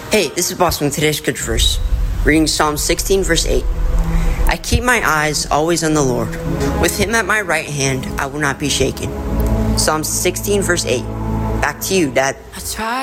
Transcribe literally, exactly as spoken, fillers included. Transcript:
Hey, this is Boston with today's scripture verse. Reading Psalm sixteen, verse eight. I keep my eyes always on the Lord. With him at my right hand, I will not be shaken. Psalm sixteen, verse eight. Back to you, Dad. I try